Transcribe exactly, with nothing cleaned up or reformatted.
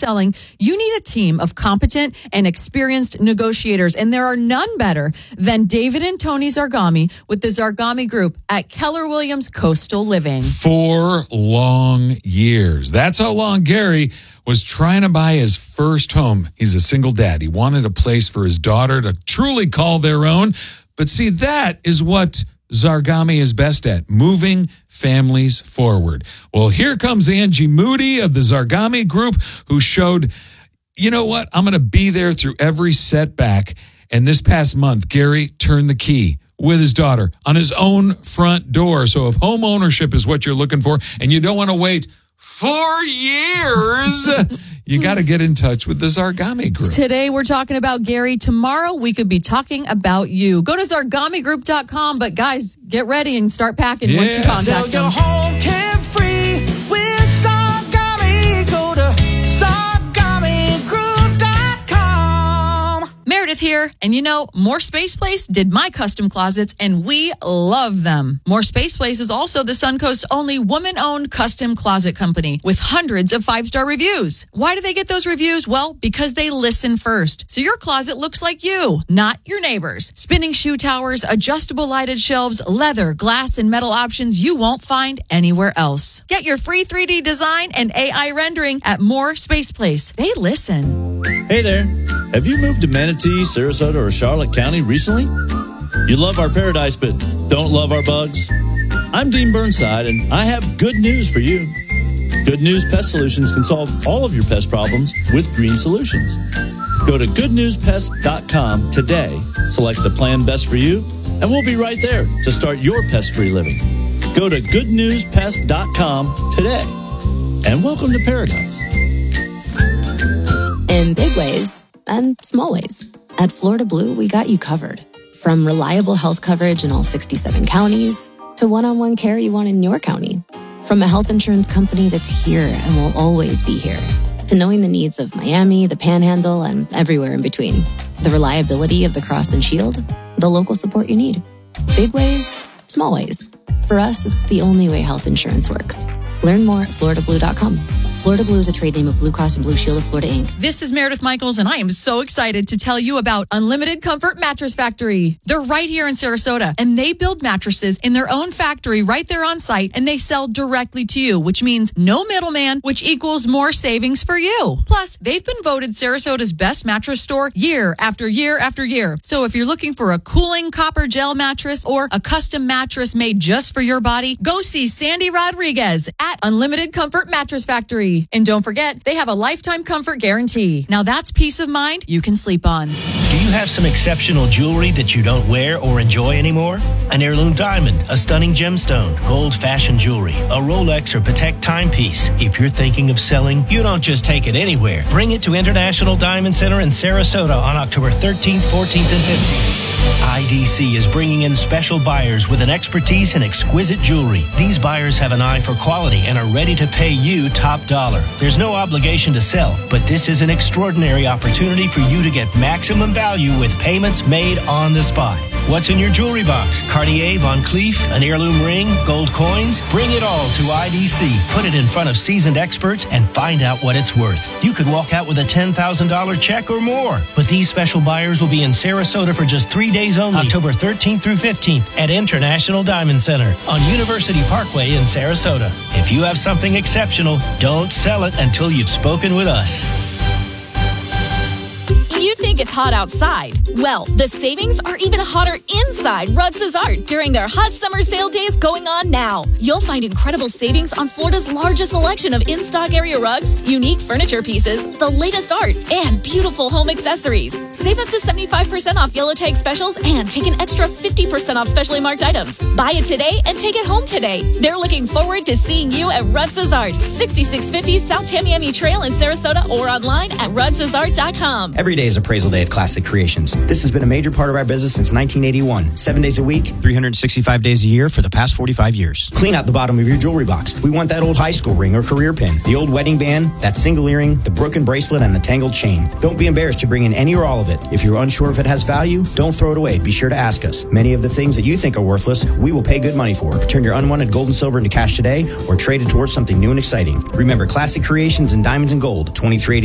selling, you need a team of competent and experienced negotiators, and there are none better than David and Tony Zargami with the Zargami Group at Keller Williams Coastal Living. Four long years. That's how long Gary was trying to buy his first home. He's a single dad. He wanted a place for his daughter to truly call their own. But see, that is what Zargami is best at, moving families forward. Well, here comes Angie Moody of the Zargami Group, who showed, you know what, I'm going to be there through every setback. And this past month, Gary turned the key with his daughter on his own front door. So if home ownership is what you're looking for and you don't want to wait four years, you got to get in touch with the Zargami Group. Today, we're talking about Gary. Tomorrow, we could be talking about you. Go to zargami group dot com. But guys, get ready and start packing yeah. once you contact Sell them. your home carefree with Zargami. Go to zargami group dot com. Meredith here, and you know, More Space Place did my custom closets, and we love them. More Space Place is also the Suncoast's only woman-owned custom closet company with hundreds of five-star reviews. Why do they get those reviews? Well, because they listen first. So your closet looks like you, not your neighbors. Spinning shoe towers, adjustable lighted shelves, leather, glass, and metal options you won't find anywhere else. Get your free three D design and A I rendering at More Space Place. They listen. Hey there. Have you moved to Manatee, Sarasota, or Charlotte County recently? You love our paradise, but don't love our bugs? I'm Dean Burnside, and I have good news for you. Good News Pest Solutions can solve all of your pest problems with green solutions. Go to good news pest dot com today, select the plan best for you, and we'll be right there to start your pest-free living. Go to good news pest dot com today, and welcome to paradise. In big ways and small ways, at Florida Blue, we got you covered. From reliable health coverage in all sixty-seven counties to one-on-one care you want in your county. From a health insurance company that's here and will always be here, to knowing the needs of Miami, the Panhandle, and everywhere in between. The reliability of the Cross and Shield, the local support you need. Big ways, small ways. For us, it's the only way health insurance works. Learn more at florida blue dot com. Florida Blue is a trade name of Blue Cross and Blue Shield of Florida, Incorporated. This is Meredith Michaels, and I am so excited to tell you about Unlimited Comfort Mattress Factory. They're right here in Sarasota, and they build mattresses in their own factory right there on site, and they sell directly to you, which means no middleman, which equals more savings for you. Plus, they've been voted Sarasota's best mattress store year after year after year. So if you're looking for a cooling copper gel mattress or a custom mattress made just for your body, go see Sandy Rodriguez at Unlimited Comfort Mattress Factory. And don't forget, they have a lifetime comfort guarantee. Now that's peace of mind you can sleep on. Do you have some exceptional jewelry that you don't wear or enjoy anymore? An heirloom diamond, a stunning gemstone, gold fashion jewelry, a Rolex or Patek timepiece. If you're thinking of selling, you don't just take it anywhere. Bring it to International Diamond Center in Sarasota on October thirteenth, fourteenth, and fifteenth. I D C is bringing in special buyers with an expertise in exquisite jewelry. These buyers have an eye for quality and are ready to pay you top dollar. There's no obligation to sell, but this is an extraordinary opportunity for you to get maximum value with payments made on the spot. What's in your jewelry box? Cartier, Von Cleef, an heirloom ring, gold coins? Bring it all to I D C. Put it in front of seasoned experts and find out what it's worth. You could walk out with a ten thousand dollars check or more. But these special buyers will be in Sarasota for just three days only, October thirteenth through fifteenth at International Diamond Center on University Parkway in Sarasota. If you have something exceptional, don't sell it until you've spoken with us. You think it's hot outside? Well, the savings are even hotter inside Rugs' Art during their hot summer sale days going on now. You'll find incredible savings on Florida's largest selection of in-stock area rugs, unique furniture pieces, the latest art, and beautiful home accessories. Save up to seventy-five percent off yellow tag specials and take an extra fifty percent off specially marked items. Buy it today and take it home today. They're looking forward to seeing you at Rugs' Art, sixty-six fifty South Tamiami Trail in Sarasota, or online at rugs art dot com. Every day is appraisal day at Classic Creations. This has been a major part of our business since nineteen eighty-one. Seven days a week, three hundred sixty-five days a year for the past forty-five years. Clean out the bottom of your jewelry box. We want that old high school ring or career pin, the old wedding band, that single earring, the broken bracelet, and the tangled chain. Don't be embarrassed to bring in any or all of it. If you're unsure if it has value, don't throw it away. Be sure to ask us. Many of the things that you think are worthless, we will pay good money for. Turn your unwanted gold and silver into cash today or trade it towards something new and exciting. Remember, Classic Creations in Diamonds and Gold, twenty-three eighty